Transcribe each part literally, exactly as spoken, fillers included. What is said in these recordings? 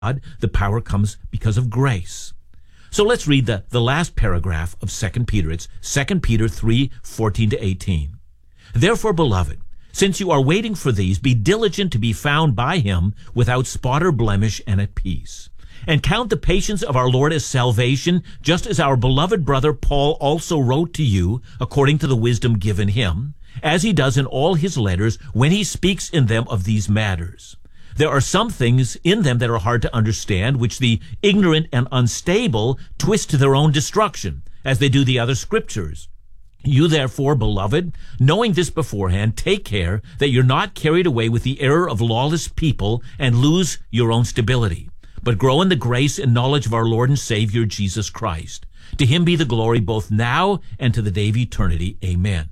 the power comes because of grace. So let's read the, the last paragraph of Second Peter. It's Second Peter three, fourteen to eighteen. Therefore, beloved, since you are waiting for these, be diligent to be found by him without spot or blemish and at peace. And count the patience of our Lord as salvation, just as our beloved brother Paul also wrote to you, according to the wisdom given him, as he does in all his letters when he speaks in them of these matters. There are some things in them that are hard to understand, which the ignorant and unstable twist to their own destruction, as they do the other scriptures. You therefore, beloved, knowing this beforehand, take care that you're not carried away with the error of lawless people and lose your own stability, but grow in the grace and knowledge of our Lord and Savior, Jesus Christ. To him be the glory both now and to the day of eternity. Amen.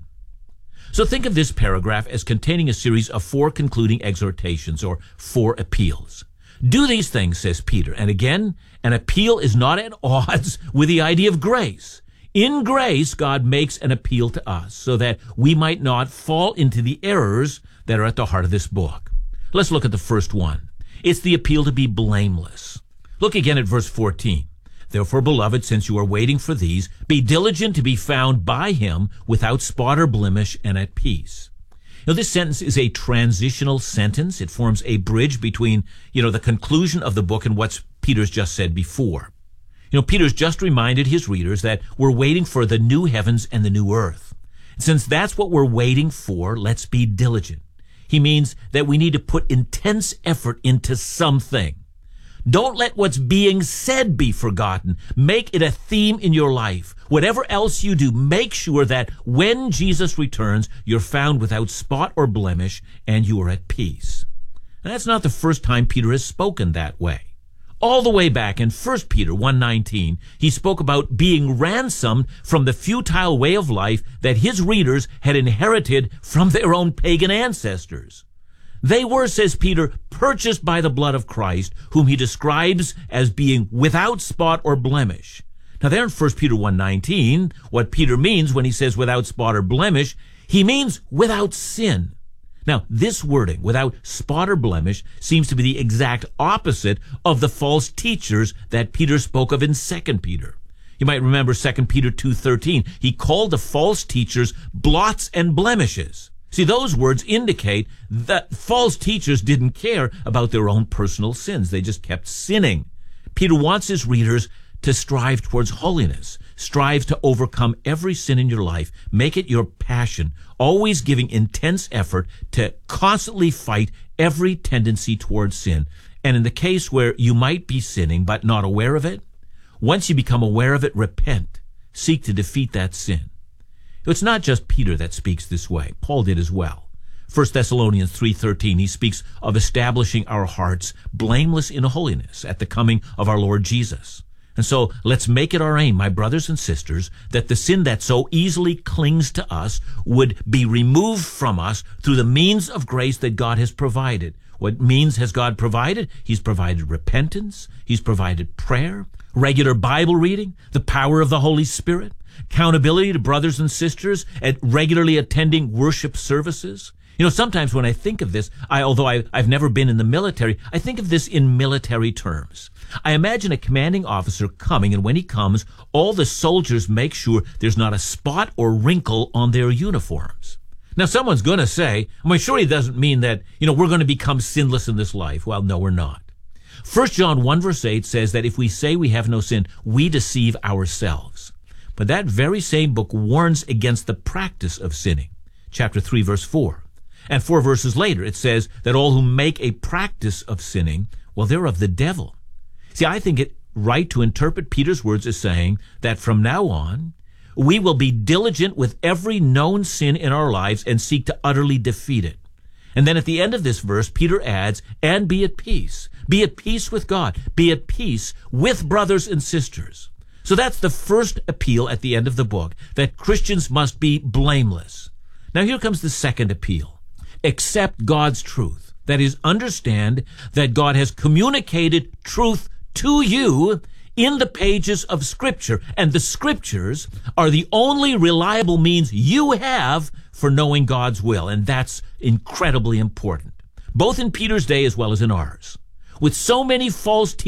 So think of this paragraph as containing a series of four concluding exhortations, or four appeals. Do these things, says Peter. And again, an appeal is not at odds with the idea of grace. In grace, God makes an appeal to us so that we might not fall into the errors that are at the heart of this book. Let's look at the first one. It's the appeal to be blameless. Look again at verse fourteen. Therefore, beloved, since you are waiting for these, be diligent to be found by him without spot or blemish and at peace. Now, this sentence is a transitional sentence. It forms a bridge between, you know, the conclusion of the book and what Peter's just said before. You know, Peter's just reminded his readers that we're waiting for the new heavens and the new earth. Since that's what we're waiting for, let's be diligent. He means that we need to put intense effort into something. Don't let what's being said be forgotten. Make it a theme in your life. Whatever else you do, make sure that when Jesus returns, you're found without spot or blemish and you are at peace. And that's not the first time Peter has spoken that way. All the way back in First Peter one nineteen, he spoke about being ransomed from the futile way of life that his readers had inherited from their own pagan ancestors. They were, says Peter, purchased by the blood of Christ, whom he describes as being without spot or blemish. Now there in First Peter one nineteen, what Peter means when he says without spot or blemish, he means without sin. Now this wording, without spot or blemish, seems to be the exact opposite of the false teachers that Peter spoke of in Second Peter. You might remember Second Peter two thirteen. He called the false teachers blots and blemishes. See, those words indicate that false teachers didn't care about their own personal sins. They just kept sinning. Peter wants his readers to strive towards holiness. Strive to overcome every sin in your life. Make it your passion, always giving intense effort to constantly fight every tendency towards sin. And in the case where you might be sinning but not aware of it, once you become aware of it, repent. Seek to defeat that sin. It's not just Peter that speaks this way. Paul did as well. First Thessalonians three thirteen, he speaks of establishing our hearts blameless in holiness at the coming of our Lord Jesus. And so let's make it our aim, my brothers and sisters, that the sin that so easily clings to us would be removed from us through the means of grace that God has provided. What means has God provided? He's provided repentance. He's provided prayer, regular Bible reading, the power of the Holy Spirit, accountability to brothers and sisters, at regularly attending worship services. You know, sometimes when I think of this, I, although I, I've never been in the military, I think of this in military terms. I imagine a commanding officer coming, and when he comes, all the soldiers make sure there's not a spot or wrinkle on their uniforms. Now, someone's going to say, well, surely it doesn't mean that, you know, we're going to become sinless in this life. Well, no, we're not. First John one verse eight says that if we say we have no sin, we deceive ourselves. But that very same book warns against the practice of sinning. Chapter three, verse four. And four verses later, it says that all who make a practice of sinning, well, they're of the devil. See, I think it right to interpret Peter's words as saying that from now on, we will be diligent with every known sin in our lives and seek to utterly defeat it. And then at the end of this verse, Peter adds, and be at peace. Be at peace with God. Be at peace with brothers and sisters. So that's the first appeal at the end of the book, that Christians must be blameless. Now here comes the second appeal. Accept God's truth. That is, understand that God has communicated truth to you in the pages of Scripture. And the Scriptures are the only reliable means you have for knowing God's will. And that's incredibly important, both in Peter's day as well as in ours. with so many false